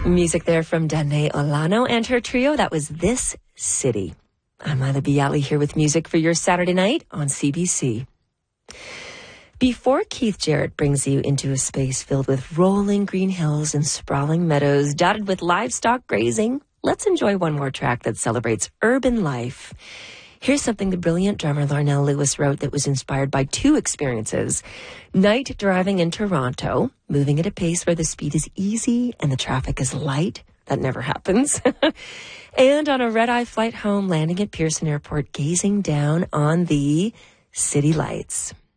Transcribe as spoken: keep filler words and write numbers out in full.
Music there from Danae Olano and her trio. That was This City. I'm Lila Bialy here with music for your Saturday night on C B C. Before Keith Jarrett brings you into a space filled with rolling green hills and sprawling meadows dotted with livestock grazing, let's enjoy one more track that celebrates urban life. Here's something the brilliant drummer Larnell Lewis wrote that was inspired by two experiences. Night driving in Toronto, moving at a pace where the speed is easy and the traffic is light. That never happens. And on a red-eye flight home, landing at Pearson Airport, gazing down on the city lights.